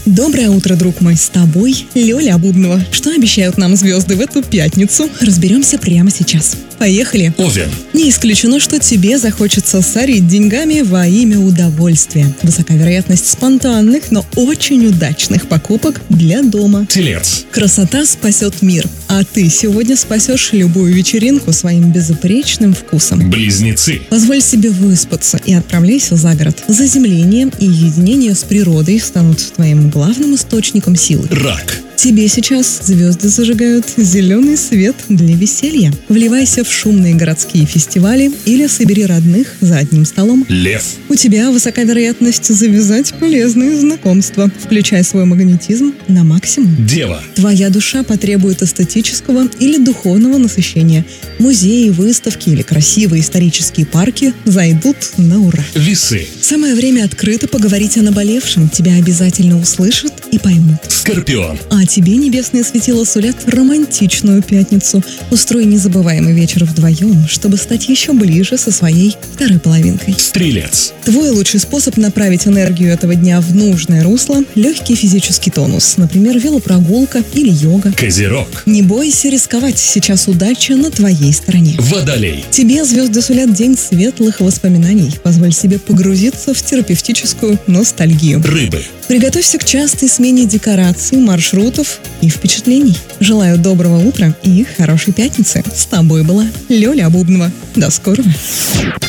Доброе утро, друг мой, с тобой Лёля Обубнова. Что обещают нам звезды в эту пятницу? Разберемся прямо сейчас. Поехали! Овен. Не исключено, что тебе захочется сорить деньгами во имя удовольствия. Высока вероятность спонтанных, но очень удачных покупок для дома. Телец. Красота спасет мир, а ты сегодня спасешь любую вечеринку своим безупречным вкусом. Близнецы. Позволь себе выспаться и отправляйся за город. Заземление и единение с природой станут твоим главным источником силы. Рак. Тебе сейчас звезды зажигают зеленый свет для веселья. Вливайся в шумные городские фестивали или собери родных за одним столом. Лев. У тебя высока вероятность завязать полезные знакомства. Включай свой магнетизм на максимум. Дева. Твоя душа потребует эстетического или духовного насыщения. Музеи, выставки или красивые исторические парки зайдут на ура. Весы. Самое время открыто поговорить о наболевшем. Тебя обязательно услышат и поймут. Скорпион. А тебе небесные светила сулят романтичную пятницу. Устрой незабываемый вечер вдвоем, чтобы стать еще ближе со своей второй половинкой. Стрелец. Твой лучший способ направить энергию этого дня в нужное русло – легкий физический тонус, например, велопрогулка или йога. Козерог. Не бойся рисковать, сейчас удача на твоей стороне. Водолей. Тебе звезды сулят день светлых воспоминаний. Позволь себе погрузиться в терапевтическую ностальгию. Рыбы. Приготовься к частой смене декораций, маршрутов и впечатлений. Желаю доброго утра и хорошей пятницы. С тобой была Лёля Обубнова. До скорого.